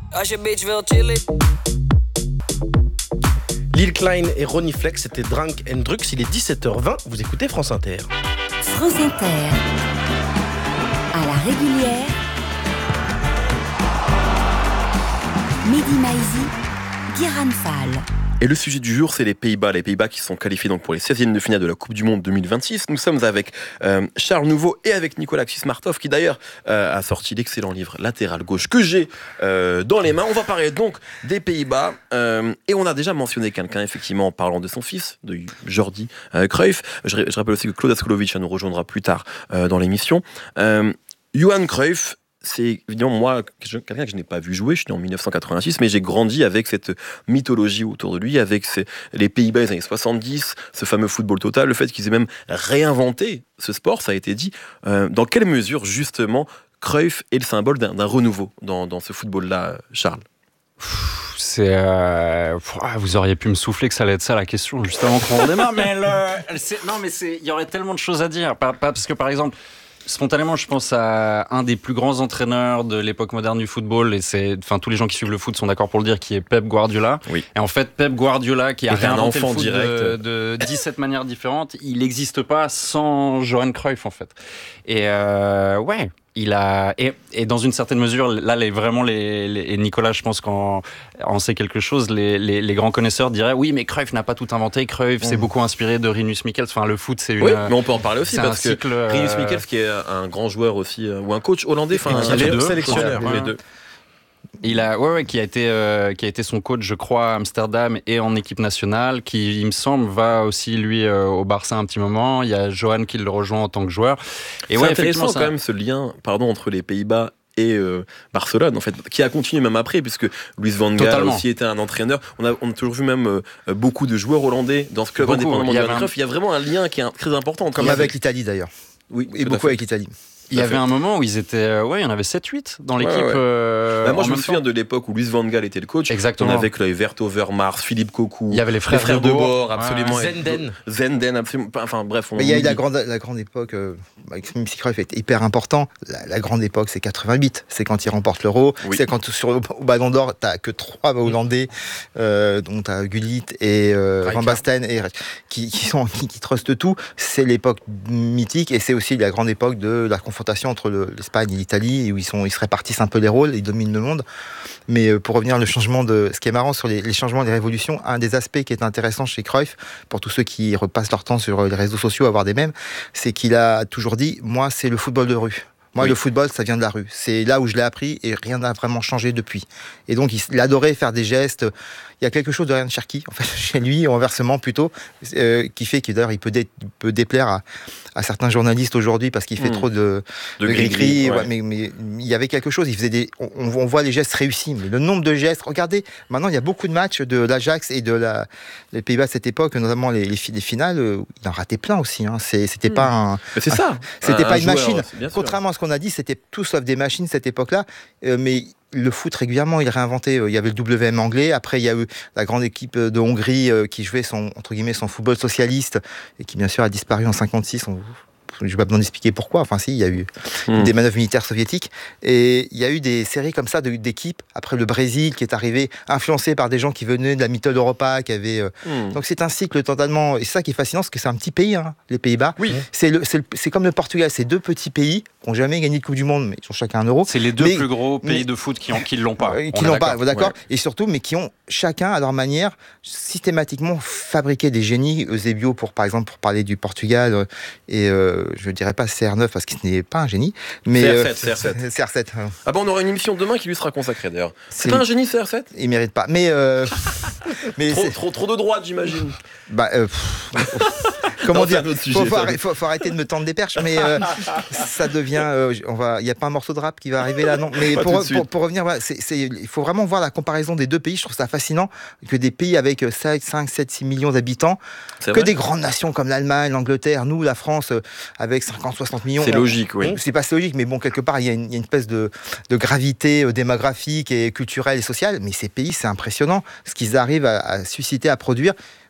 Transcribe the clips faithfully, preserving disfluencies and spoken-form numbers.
Als je bitch wil chillen. Lil Klein et Ronnie Flex, c'était Drunk and Drugs. Il est dix-sept heures vingt, vous écoutez France Inter. France Inter, à la régulière, Mehdi Maizi, Guérin Fall. Et le sujet du jour, c'est les Pays-Bas. Les Pays-Bas qui sont qualifiés donc pour les seizièmes de finale de la Coupe du Monde deux mille vingt-six. Nous sommes avec euh, Charles Nouveau et avec Nicolas Xismartov, qui d'ailleurs euh, a sorti l'excellent livre Latéral gauche que j'ai euh, dans les mains. On va parler donc des Pays-Bas. Euh, et on a déjà mentionné quelqu'un, effectivement, en parlant de son fils, de Jordi euh, Cruyff. Je, je rappelle aussi que Claude Askolovic nous rejoindra plus tard euh, dans l'émission. Euh, Johan Cruyff, c'est évidemment moi, quelqu'un que je n'ai pas vu jouer, je suis né en dix-neuf cent quatre-vingt-six, mais j'ai grandi avec cette mythologie autour de lui, avec ces, les Pays-Bas des années soixante-dix, ce fameux football total, le fait qu'ils aient même réinventé ce sport, ça a été dit. Euh, dans quelle mesure, justement, Cruyff est le symbole d'un, d'un renouveau dans, dans ce football-là, Charles ? C'est euh, vous auriez pu me souffler que ça allait être ça la question juste avant qu'on redémarre, mais le, c'est, non mais c'est, il y aurait tellement de choses à dire, pas, pas parce que par exemple. Spontanément, je pense à un des plus grands entraîneurs de l'époque moderne du football, et c'est, enfin, tous les gens qui suivent le foot sont d'accord pour le dire, qui est Pep Guardiola. Oui. Et en fait, Pep Guardiola, qui a réinventé le foot de, de dix-sept manières différentes, il n'existe pas sans Johan Cruyff, en fait. Et euh, ouais. Il a et, et dans une certaine mesure là les vraiment les, les et Nicolas je pense qu'en en sait quelque chose les, les les grands connaisseurs diraient oui mais Cruyff n'a pas tout inventé, Cruyff mmh. s'est beaucoup inspiré de Rinus Michels, enfin le foot c'est une oui mais on peut en parler aussi parce que cycle, euh... Rinus Michels qui est un grand joueur aussi ou un coach hollandais, enfin un deux, sélectionneur les deux. Il a, ouais, ouais, qui a été, euh, qui a été son coach, je crois, à Amsterdam et en équipe nationale, qui, il me semble, va aussi lui euh, au Barça un petit moment. Il y a Johan qui le rejoint en tant que joueur. Et c'est ouais, intéressant ça... quand même ce lien, pardon, entre les Pays-Bas et euh, Barcelone, en fait, qui a continué même après, puisque Luis Van Gaal Totalement. aussi était un entraîneur. On a, on a toujours vu même euh, beaucoup de joueurs hollandais dans ce club beaucoup, indépendamment de la Cruyff. Il y a vraiment un lien qui est très important. Comme avec l'Italie d'ailleurs. Oui, et beaucoup avec l'Italie. Il y avait un moment où ils étaient, euh, ouais, il y en avait sept huit dans l'équipe. Ouais, ouais. Euh, bah moi, je me souviens temps. de l'époque où Luis Van Gaal était le coach. Exactement. On avait les Vertonghen, Mars, Philippe Cocu. Il y avait les frères, les frères de Boer, absolument. Ouais. Zenden. Zenden, absolument. Enfin, bref. On Mais il y a eu la grande, la grande époque, euh, même si Cruyff est hyper important, la, la grande époque, c'est quatre-vingt-huit. C'est quand il remporte l'Euro. Oui. C'est quand sur, au Ballon d'Or, t'as que trois Hollandais, euh, dont t'as Gullit et euh, Van Basten, et, qui, qui, sont, qui, qui trustent tout. C'est l'époque mythique et c'est aussi la grande époque de la confrontation entre le l'Espagne et l'Italie, où ils, sont, ils se répartissent un peu les rôles, ils dominent le monde. Mais pour revenir, le changement de, ce qui est marrant sur les, les changements, les révolutions, un des aspects qui est intéressant chez Cruyff, pour tous ceux qui repassent leur temps sur les réseaux sociaux à voir des mèmes, c'est qu'il a toujours dit, moi c'est le football de rue. Moi, oui. le football, ça vient de la rue. C'est là où je l'ai appris et rien n'a vraiment changé depuis. Et donc, il adorait faire des gestes. Il y a quelque chose de Ryan Cherki, en fait, chez lui, inversement plutôt, euh, qui fait qu'il d'ailleurs, il peut, dé, peut déplaire à, à certains journalistes aujourd'hui parce qu'il fait mmh. trop de, de, de gris-gris. Ouais. Ouais, mais, mais il y avait quelque chose. Il faisait des, on, on voit les gestes réussis, mais le nombre de gestes. Regardez, maintenant, il y a beaucoup de matchs de l'Ajax et de la, les Pays-Bas de cette époque, notamment les, les, les finales. Euh, il en ratait plein aussi. Hein. C'est, c'était mmh. pas un. Mais c'est ça. C'était un, pas un une joueur, machine. Contrairement à ce qu'on a dit, c'était tout sauf des machines cette époque-là. Euh, mais le foot régulièrement, il réinventait. Il y avait le W M anglais. Après, il y a eu la grande équipe de Hongrie euh, qui jouait son entre guillemets son football socialiste et qui bien sûr a disparu en cinquante-six. On, je n'ai pas besoin d'expliquer pourquoi. Enfin, si, il y a eu mmh. des manœuvres militaires soviétiques et il y a eu des séries comme ça de, d'équipes. Après, le Brésil qui est arrivé, influencé par des gens qui venaient de la Mittel Europa, qui avaient. Euh... Mmh. Donc, c'est un cycle totalement. Et c'est ça qui est fascinant, parce que c'est un petit pays, hein, les Pays-Bas. Oui. C'est, le, c'est, le, c'est comme le Portugal, c'est deux petits pays qui n'ont jamais gagné de Coupe du Monde, mais ils ont chacun un euro. C'est les deux mais, plus gros pays mais, de foot qui ne l'ont pas. Qui l'ont pas, d'accord. Ouais. Et surtout, mais qui ont chacun à leur manière systématiquement fabriqué des génies. Eusebio, pour par exemple, pour parler du Portugal, et euh, je ne dirais pas C R neuf parce qu'il n'est pas un génie, mais C R sept, C R sept. C R sept. Ah bon, on aura une émission demain qui lui sera consacrée d'ailleurs. C'est, c'est pas un génie C R sept ? Il mérite pas. Mais, euh, mais trop, trop, trop de droite, j'imagine. Bah, euh, comment non, dire, il faut, faut, faut, faut arrêter de me tendre des perches, mais euh, ça devient, euh, on va, il n'y a pas un morceau de rap qui va arriver là, non. Mais pour, pour, pour revenir, voilà, c'est, c'est, il faut vraiment voir la comparaison des deux pays. Je trouve ça fascinant que des pays avec cinq, sept, six millions d'habitants, c'est que vrai. Des grandes nations comme l'Allemagne, l'Angleterre, nous, la France, avec cinquante, soixante millions. C'est logique, oui. C'est pas logique, mais bon, quelque part, il y a une, il y a une espèce de, de gravité démographique et culturelle et sociale. Mais ces pays, c'est impressionnant ce qu'ils arrivent à, à susciter, à produire.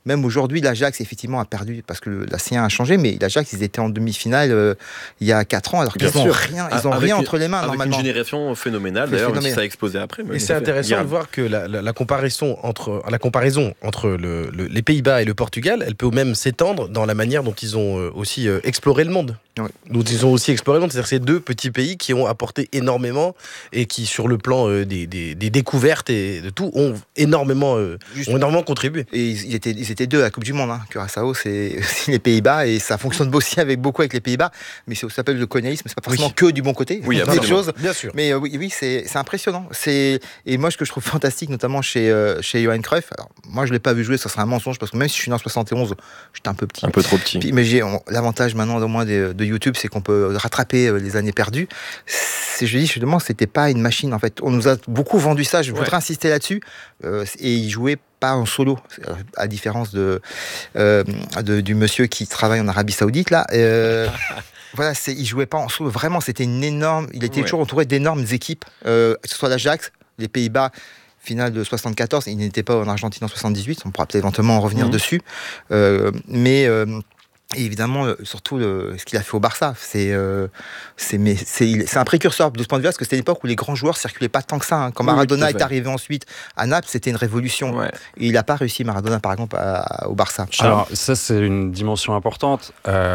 même aujourd'hui, l'Ajax, effectivement, a perdu parce que la C un a changé, mais l'Ajax, ils étaient en demi-finale euh, il y a quatre ans, alors qu'ils n'ont rien, ils ont avec rien une, entre les mains, avec normalement. Avec une génération phénoménale, d'ailleurs, même si ça a explosé après. Et c'est intéressant fait. de voir que la, la, la, comparaison entre, la comparaison entre le, le, les Pays-Bas et le Portugal, elle peut même s'étendre dans la manière dont ils ont aussi exploré le monde. Oui. Dont ils ont aussi exploré le monde. C'est-à-dire ces deux petits pays qui ont apporté énormément et qui, sur le plan euh, des, des, des découvertes et de tout, ont énormément, euh, ont énormément contribué. Et ils étaient, ils étaient deux à la Coupe du Monde. Hein. Curaçao, c'est les Pays-Bas et ça fonctionne aussi avec beaucoup avec les Pays-Bas. Mais ça s'appelle le colonialisme. C'est pas forcément oui. que du bon côté. Oui, il y a des choses. Bien sûr. Mais euh, oui, oui c'est, c'est impressionnant. C'est... Et moi, ce que je trouve fantastique, notamment chez, euh, chez Johan Cruyff, alors, moi, je l'ai pas vu jouer, ça serait un mensonge parce que même si je suis né en soixante et onze, j'étais un peu petit. Un peu trop petit. Puis, mais j'ai on, l'avantage maintenant, au moins de, de YouTube, c'est qu'on peut rattraper les années perdues. C'est, je dis, je demande, c'était pas une machine en fait. On nous a beaucoup vendu ça. Je voudrais ouais. insister là-dessus. Euh, et il jouait pas en solo, à différence de, euh, de du monsieur qui travaille en Arabie Saoudite là. Euh, voilà, c'est, il jouait pas en solo. Vraiment, c'était une énorme. Il était ouais. toujours entouré d'énormes équipes, euh, que ce soit l'Ajax, les Pays-Bas. Finale de soixante-quatorze, il n'était pas en Argentine en soixante-dix-huit. On pourra peut-être éventuellement en revenir mmh. dessus, euh, mais euh, et évidemment, surtout le, ce qu'il a fait au Barça, c'est, euh, c'est, mais c'est, c'est un précurseur de ce point de vue, parce que c'était une époque où les grands joueurs circulaient pas tant que ça. Hein. Quand Maradona oui, est arrivé ensuite à Naples, c'était une révolution. Ouais. Et il n'a pas réussi, Maradona, par exemple, à, au Barça. Alors, ça, c'est une dimension importante.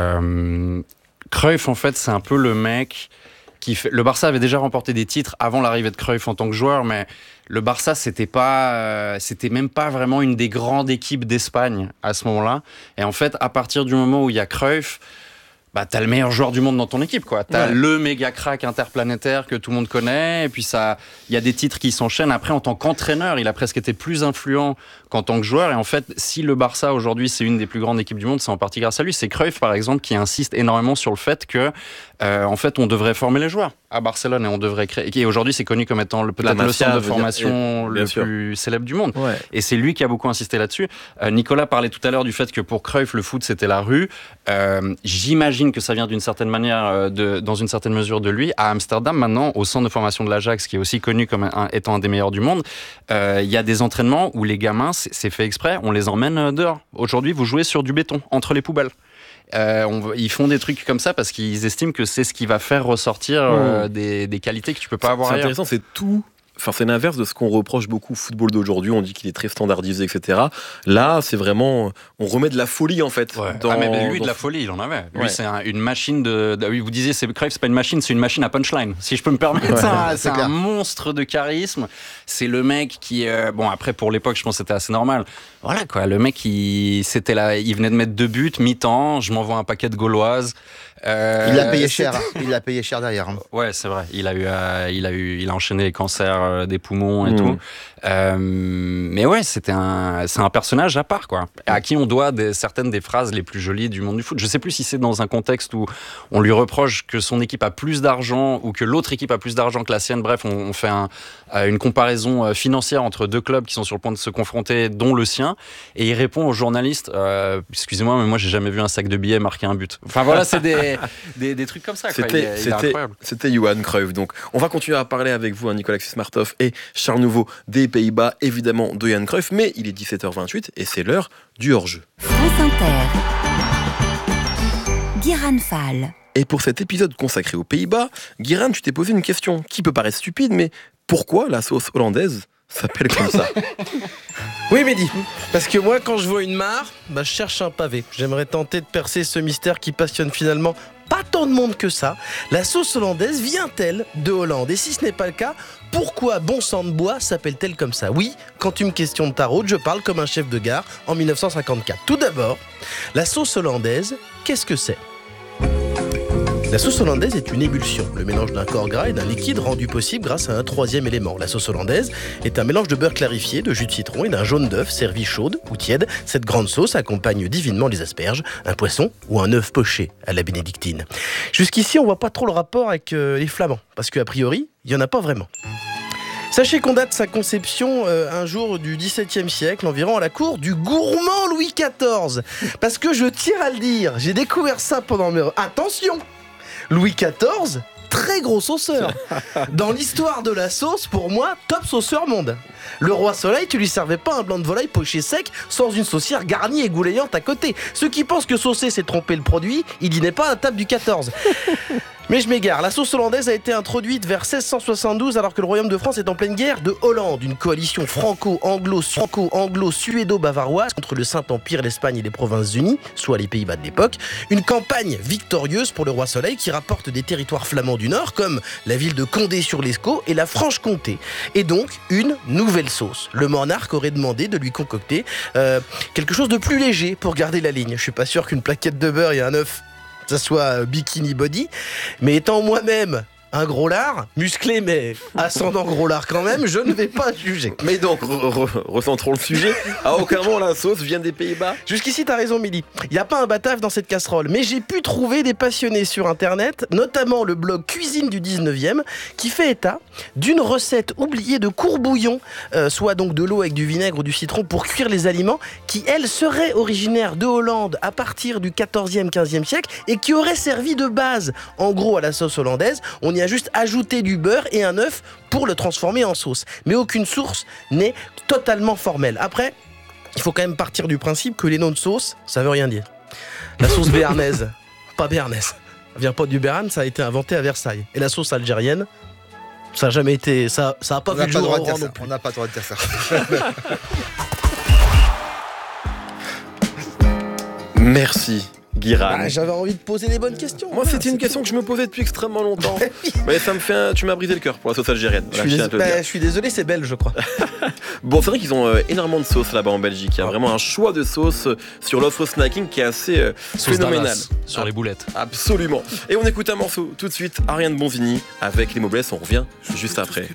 Euh, Cruyff, en fait, c'est un peu le mec qui fait... Le Barça avait déjà remporté des titres avant l'arrivée de Cruyff en tant que joueur, mais le Barça, c'était pas, euh, c'était même pas vraiment une des grandes équipes d'Espagne à ce moment-là. Et en fait, à partir du moment où il y a Cruyff, bah, t'as le meilleur joueur du monde dans ton équipe, quoi. T'as ouais. le méga crack interplanétaire que tout le monde connaît, et puis ça, il y a des titres qui s'enchaînent. Après, en tant qu'entraîneur, il a presque été plus influent qu'en tant que joueur. Et en fait, si le Barça aujourd'hui c'est une des plus grandes équipes du monde, c'est en partie grâce à lui. C'est Cruyff, par exemple, qui insiste énormément sur le fait que, euh, en fait, on devrait former les joueurs à Barcelone et on devrait créer. Et aujourd'hui, c'est connu comme étant le, peut-être le centre de formation dire, le sûr. plus célèbre du monde. Ouais. Et c'est lui qui a beaucoup insisté là-dessus. Euh, Nicolas parlait tout à l'heure du fait que pour Cruyff, le foot c'était la rue. Euh, j'imagine que ça vient d'une certaine manière, de, dans une certaine mesure de lui. À Amsterdam, maintenant, au centre de formation de l'Ajax, qui est aussi connu comme un, étant un des meilleurs du monde, il euh, y a des entraînements où les gamins, c'est, c'est fait exprès, on les emmène dehors. Aujourd'hui, vous jouez sur du béton, entre les poubelles. Euh, on, ils font des trucs comme ça parce qu'ils estiment que c'est ce qui va faire ressortir euh, des, des qualités que tu peux pas avoir c'est ailleurs. Intéressant, c'est tout. Enfin, c'est l'inverse de ce qu'on reproche beaucoup au football d'aujourd'hui. On dit qu'il est très standardisé, et cetera. Là, c'est vraiment, on remet de la folie en fait. Ouais. Dans, ah, mais lui, dans... de la folie, il en avait. Lui, ouais. c'est un, une machine de. de oui, vous disiez, c'est Cruyff, c'est pas une machine, c'est une machine à punchline. Si je peux me permettre, ouais, c'est, un, c'est, c'est un monstre de charisme. C'est le mec qui, euh, bon, après pour l'époque, je pense que c'était assez normal. Voilà quoi, le mec, il, c'était là, il venait de mettre deux buts mi-temps. Je m'envoie un paquet de gauloises. Euh, il l'a payé cher, il l'a payé cher derrière. Hein. Ouais, c'est vrai. Il a eu, euh, il a eu, il a enchaîné les cancers euh, des poumons et mmh. tout. Euh, mais ouais, c'était un, c'est un personnage à part, quoi. À qui on doit des, certaines des phrases les plus jolies du monde du foot. Je sais plus si c'est dans un contexte où on lui reproche que son équipe a plus d'argent ou que l'autre équipe a plus d'argent que la sienne. Bref, on, on fait un, une comparaison financière entre deux clubs qui sont sur le point de se confronter, dont le sien. Et il répond aux journalistes euh, excusez-moi, mais moi j'ai jamais vu un sac de billets marquer un but. Enfin voilà, c'est des Des, des trucs comme ça. C'était, quoi. Il est, il c'était, c'était Johan Cruyff. Donc, on va continuer à parler avec vous, hein, Nicolas Xismartov et Charles Nouveau des Pays-Bas, évidemment de Johan Cruyff. Mais il est dix-sept heures vingt-huit et c'est l'heure du hors-jeu. France Inter. Guiran Fall. Et pour cet épisode consacré aux Pays-Bas, Guiran, tu t'es posé une question qui peut paraître stupide, mais pourquoi la sauce hollandaise s'appelle comme ça? Oui, Mehdi, parce que moi, quand je vois une mare, bah, je cherche un pavé. J'aimerais tenter de percer ce mystère qui passionne finalement pas tant de monde que ça. La sauce hollandaise vient-elle de Hollande? Et si ce n'est pas le cas, pourquoi Bon Sang de Bois s'appelle-t-elle comme ça? Oui, quand tu me questionnes de tarot, je parle comme un chef de gare en dix-neuf cent cinquante-quatre. Tout d'abord, la sauce hollandaise, qu'est-ce que c'est? La sauce hollandaise est une émulsion, le mélange d'un corps gras et d'un liquide rendu possible grâce à un troisième élément. La sauce hollandaise est un mélange de beurre clarifié, de jus de citron et d'un jaune d'œuf servi chaude ou tiède. Cette grande sauce accompagne divinement les asperges, un poisson ou un œuf poché à la bénédictine. Jusqu'ici, on voit pas trop le rapport avec euh, les Flamands, parce qu'a priori, il y en a pas vraiment. Sachez qu'on date sa conception euh, un jour du dix-septième siècle, environ à la cour du gourmand Louis quatorze. Parce que je tiens à le dire, j'ai découvert ça pendant mes... Attention! Louis quatorze, très gros sauceur. Dans l'histoire de la sauce, pour moi, top sauceur monde. Le roi Soleil, tu lui servais pas un blanc de volaille poché sec sans une saucière garnie et goulayante à côté. Ceux qui pensent que saucer c'est tromper le produit, il dînait pas à la table du quatorze. Mais je m'égare, la sauce hollandaise a été introduite vers seize cent soixante-douze alors que le royaume de France est en pleine guerre de Hollande, une coalition franco-anglo, franco-anglo-suédo-bavaroise contre le Saint-Empire, l'Espagne et les Provinces-Unies, soit les Pays-Bas de l'époque. Une campagne victorieuse pour le roi Soleil qui rapporte des territoires flamands du Nord comme la ville de Condé-sur-l'Escaut et la Franche-Comté. Et donc une nouvelle sauce. Le monarque aurait demandé de lui concocter euh, quelque chose de plus léger pour garder la ligne. Je suis pas sûr qu'une plaquette de beurre et un œuf ça soit bikini body, mais étant moi-même un gros lard, musclé mais ascendant gros lard quand même, je ne vais pas juger. Mais donc, re- re- recentrons le sujet. À aucun moment la sauce vient des Pays-Bas. Jusqu'ici, t'as raison, Milly. Il n'y a pas un batave dans cette casserole, mais j'ai pu trouver des passionnés sur Internet, notamment le blog Cuisine du dix-neuvième, qui fait état d'une recette oubliée de courbouillon, euh, soit donc de l'eau avec du vinaigre ou du citron pour cuire les aliments, qui, elle, serait originaire de Hollande à partir du quatorzième quinzième siècle et qui aurait servi de base, en gros, à la sauce hollandaise. On y a juste ajouté du beurre et un œuf pour le transformer en sauce. Mais aucune source n'est totalement formelle. Après, il faut quand même partir du principe que les noms de sauce, ça veut rien dire. La sauce béarnaise, pas béarnaise, ça vient pas du Béarn, ça a été inventé à Versailles. Et la sauce algérienne, ça a jamais été, ça, ça a pas On vu n'a le pas le jour droit de au dire rang ça. non plus. On n'a pas le droit de dire ça. Merci, Guiran. Ah, j'avais envie de poser les bonnes questions. Moi, c'était une question que je me posais depuis extrêmement longtemps. Mais ça me fait un... Tu m'as brisé le cœur pour la sauce algérienne. Je Voilà, suis, je tiens à te le dés- dire. bah, je suis désolé, c'est belge, je crois. Bon, c'est vrai qu'ils ont euh, énormément de sauces là-bas en Belgique. Il y a vraiment un choix de sauces euh, sur l'offre snacking qui est assez euh, Sauce phénoménal. Damas sur les boulettes. Absolument. Et on écoute un morceau tout de suite, Ariane Bonvini avec les Moblesse. On revient juste après.